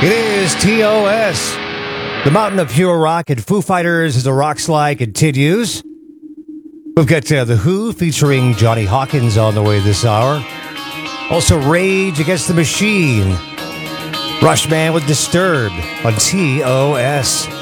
It is TOS. The Mountain of Pure Rock and Foo Fighters as the rock slide continues. We've got The Who featuring Johnny Hawkins on the way this hour. Also Rage Against the Machine. Rushman with Disturbed on TOS.